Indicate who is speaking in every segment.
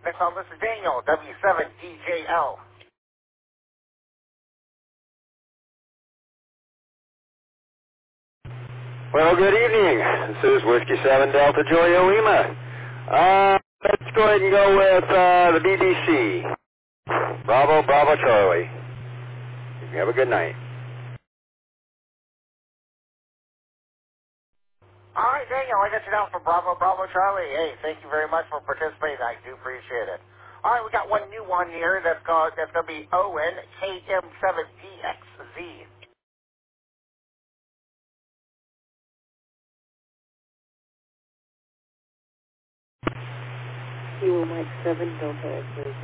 Speaker 1: Next on this is Daniel, W7DJL.
Speaker 2: Well, good evening. This is Whiskey 7 Delta Julia Lima. Let's go ahead and go with the BBC. Bravo, Bravo, Charlie. You have a good night.
Speaker 1: All right, Daniel, I got you down for Bravo, Bravo, Charlie. Hey, thank you very much for participating. I do appreciate it. All right, we got one new one here that's going to be Owen KM7DXZ.
Speaker 3: Kilo Mike 7 Delta XZ.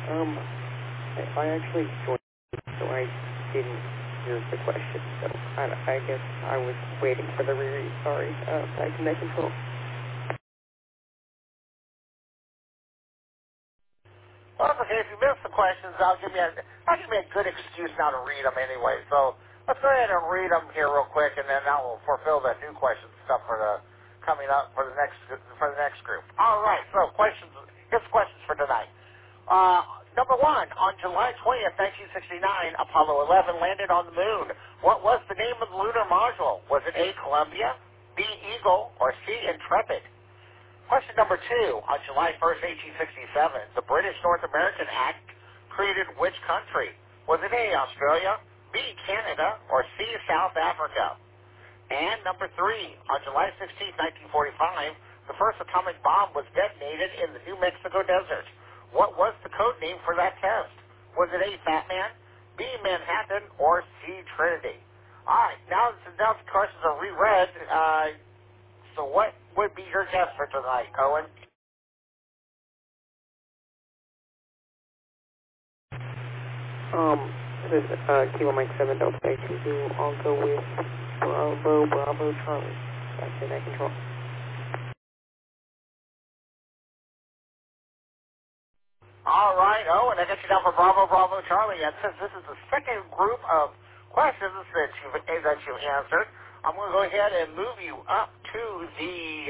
Speaker 3: I actually joined, so I didn't hear the question. So I guess I was waiting for the reread. Sorry. Back to net control.
Speaker 1: Well, that's okay. If you missed the questions, I'll give me a good excuse now to read them anyway. So let's go ahead and read them here real quick, and then that will fulfill the new question stuff for the coming up for the next group. All right. So questions. Here's questions for tonight. Number one, on July 20th, 1969, Apollo 11 landed on the moon. What was the name of the lunar module? Was it A, Columbia, B, Eagle, or C, Intrepid? Question number two, on July 1st, 1867, the British North American Act created which country? Was it A, Australia, B, Canada, or C, South Africa? And number three, on July 16, 1945, the first atomic bomb was detonated in the New Mexico desert. What was the code name for that test? Was it A, Fat Man, B, Manhattan, or C, Trinity? All right, now the questions are reread. So what would be your guess for tonight, Owen?
Speaker 3: This is Kilo Mike 7 Delta XZ. I'll go with Bravo, Bravo, Charlie. Back to net control.
Speaker 1: All right, Owen, I got you down for Bravo, Bravo, Charlie. And since this is the second group of questions that you've answered, I'm going to go ahead and move you up to the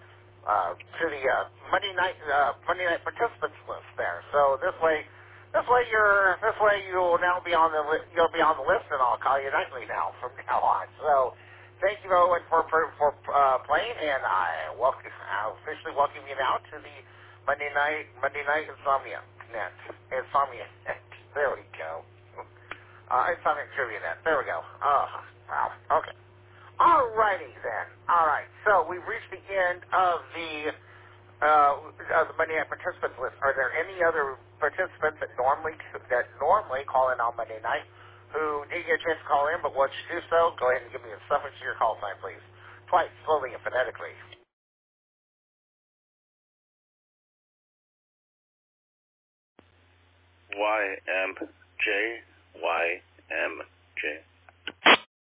Speaker 1: Monday night participants list there. So this way you'll now be on the list, and I'll call you nightly now from now on. So thank you, Owen, for playing, and I officially welcome you now to the Monday night Insomnia Net. Insomnia Net. There we go. Insomnia Trivia Net. There we go. Oh, wow. Okay. Alrighty then. Alright. So we've reached the end of the Monday night participants list. Are there any other participants that normally call in on Monday night who didn't get a chance to call in but want to do so? Go ahead and give me a suffix to your call sign, please. Twice, slowly and phonetically.
Speaker 4: YMJ.